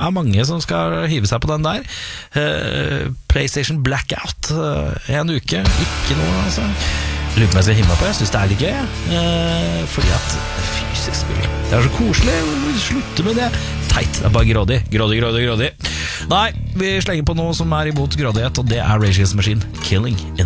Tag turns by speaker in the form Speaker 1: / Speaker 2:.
Speaker 1: mange som skal hive seg på den der. PlayStation Blackout en uke, ikke noe altså. Lurer på meg skal hive meg på, jeg synes det litt gøy fordi at fysisk spill det så koselig, slutte med det teit, det bare grådig. Nei, vi slenger på noe som imot grådighet, og det Rage Against the Machine, Killing in